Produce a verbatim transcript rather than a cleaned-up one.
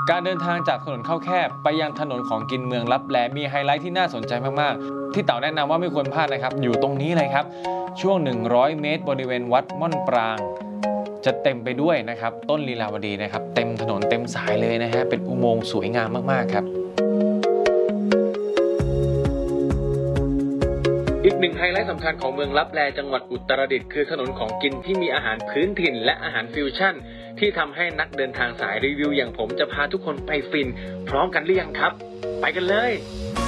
การเดินทางจากถนนเข้าแคบไปยังถนนของกินเมืองลับแลมีไฮไลท์ที่น่าสนใจมากๆที่เต๋าแนะนำว่าไม่ควรพลาดนะครับอยู่ตรงนี้เลยครับช่วงหนึ่งร้อยเมตรบริเวณวัดม่อนปรางจะเต็มไปด้วยนะครับต้นลีลาวดีนะครับเต็มถนนเต็มสายเลยนะฮะเป็นอุโมงค์สวยงามมากๆครับอีกหนึ่งไฮไลท์สำคัญของเมืองลับแลจังหวัดอุตรดิตถ์คือถนนของกินที่มีอาหารพื้นถิ่นและอาหารฟิวชั่นที่ทำให้นักเดินทางสายรีวิวอย่างผมจะพาทุกคนไปฟินพร้อมกันหรือยังครับไปกันเลย